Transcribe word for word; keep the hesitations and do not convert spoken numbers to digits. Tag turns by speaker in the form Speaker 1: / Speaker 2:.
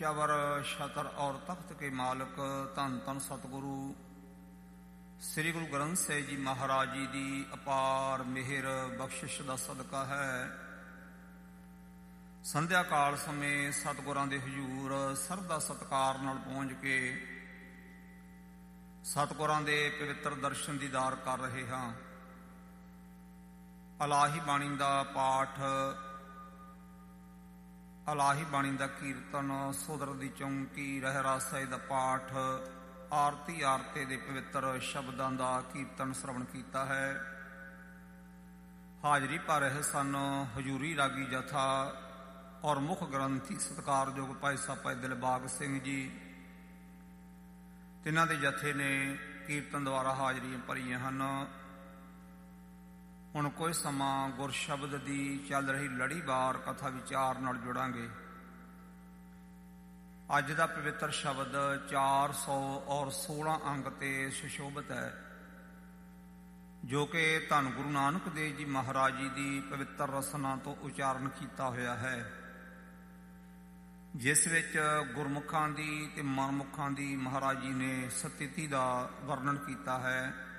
Speaker 1: चवर छतर और तख्त के मालिक धन धन सतगुरु श्री गुरु ग्रंथ साहिब जी महाराज जी की अपार मेहर बख्शिश का सदका है। संध्या काल समय सतगुरां दे हजूर सरदा सत्कार नाल पहुंच के सतगुरां दे पवित्र दर्शन दीदार कर रहे हाँ। अलाही बाणी का पाठ, अलाही बाणी का कीर्तन, सोदर दी चौंकी, रहरास दा पाठ, आरती आरते दे पवित्र शब्दां दा कीर्तन श्रवण कीता है। हाजरी भर रहे सन हजूरी रागी जथा और मुख ग्रंथी सत्कारयोग भाई साहब भाई दिलबाग सिंह जी। तिन्हां दे जथे ने कीर्तन द्वारा हाजरियां भरियां हन। हुण कोई समा गुर शब्द की चल रही लड़ीवार कथा विचार नाल जुड़ांगे। अज का पवित्र शब्द चार सौ और सोलह अंक ते सुशोभित है, जो कि धन गुरु नानक देव जी महाराज जी की पवित्र रसना तो उचारण किया होया है, जिस विच गुरमुखां दी ते मनमुखां दी महाराज जी ने स्थिति का वर्णन किया है।